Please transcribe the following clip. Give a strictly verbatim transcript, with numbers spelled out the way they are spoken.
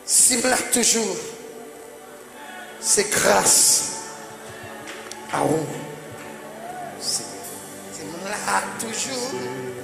Si là toujours, c'est grâce à vous. C'est là toujours.